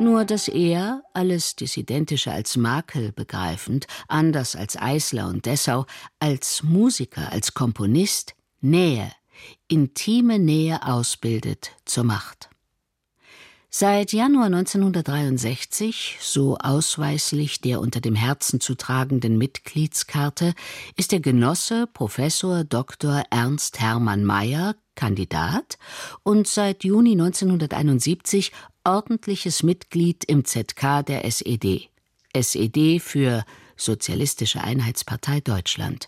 Nur dass er, alles Dissidentische als Makel begreifend, anders als Eisler und Dessau, als Musiker, als Komponist Nähe, intime Nähe ausbildet zur Macht. Seit Januar 1963, so ausweislich der unter dem Herzen zu tragenden Mitgliedskarte, ist der Genosse Professor Dr. Ernst Hermann Mayer Kandidat und seit Juni 1971 ordentliches Mitglied im ZK der SED. SED für Sozialistische Einheitspartei Deutschland,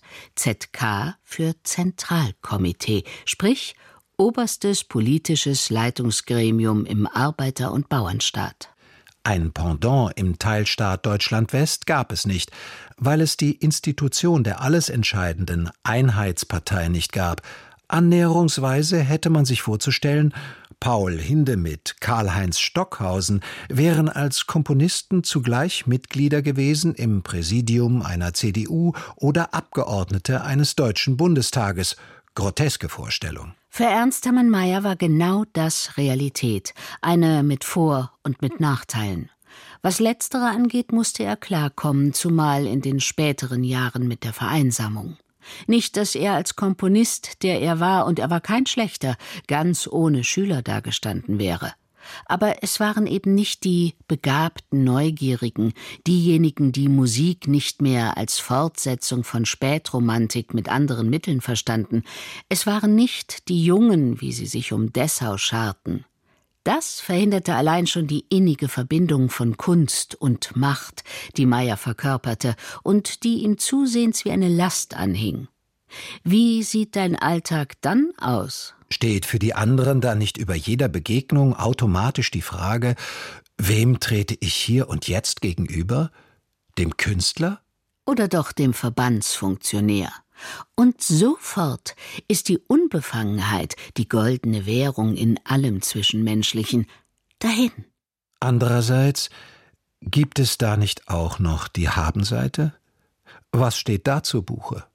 ZK für Zentralkomitee, sprich oberstes politisches Leitungsgremium im Arbeiter- und Bauernstaat. Ein Pendant im Teilstaat Deutschland-West gab es nicht, weil es die Institution der alles entscheidenden Einheitspartei nicht gab. Annäherungsweise hätte man sich vorzustellen, Paul Hindemith, Karl-Heinz Stockhausen wären als Komponisten zugleich Mitglieder gewesen im Präsidium einer CDU oder Abgeordnete eines Deutschen Bundestages. Groteske Vorstellung. Für Ernst Hermann Mayer war genau das Realität, eine mit Vor- und mit Nachteilen. Was letztere angeht, musste er klarkommen, zumal in den späteren Jahren mit der Vereinsamung. Nicht, dass er als Komponist, der er war, und er war kein schlechter, ganz ohne Schüler dagestanden wäre. Aber es waren eben nicht die begabten Neugierigen, diejenigen, die Musik nicht mehr als Fortsetzung von Spätromantik mit anderen Mitteln verstanden. Es waren nicht die Jungen, wie sie sich um Dessau scharten. Das verhinderte allein schon die innige Verbindung von Kunst und Macht, die Mayer verkörperte und die ihm zusehends wie eine Last anhing. Wie sieht dein Alltag dann aus? Steht für die anderen da nicht über jeder Begegnung automatisch die Frage, wem trete ich hier und jetzt gegenüber? Dem Künstler? Oder doch dem Verbandsfunktionär? Und sofort ist die Unbefangenheit, die goldene Währung in allem Zwischenmenschlichen, dahin. Andererseits, gibt es da nicht auch noch die Habenseite? Was steht da zu Buche?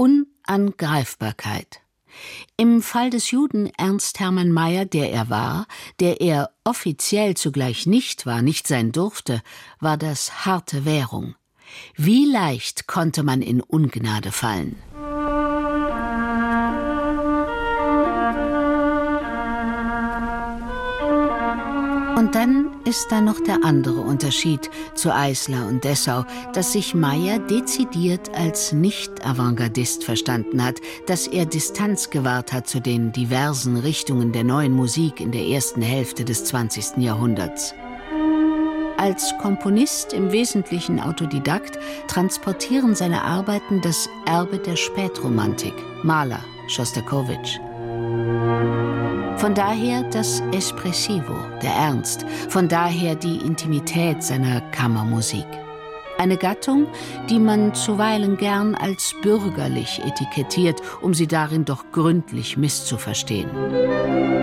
Unangreifbarkeit. Im Fall des Juden Ernst Hermann Mayer, der er war, der er offiziell zugleich nicht war, nicht sein durfte, war das harte Währung. Wie leicht konnte man in Ungnade fallen? Und dann ist da noch der andere Unterschied zu Eisler und Dessau, dass sich Mayer dezidiert als Nicht-Avantgardist verstanden hat, dass er Distanz gewahrt hat zu den diversen Richtungen der neuen Musik in der ersten Hälfte des 20. Jahrhunderts. Als Komponist, im Wesentlichen Autodidakt, transportieren seine Arbeiten das Erbe der Spätromantik, Mahler, Schostakowitsch. Von daher das Espressivo, der Ernst, von daher die Intimität seiner Kammermusik. Eine Gattung, die man zuweilen gern als bürgerlich etikettiert, um sie darin doch gründlich misszuverstehen.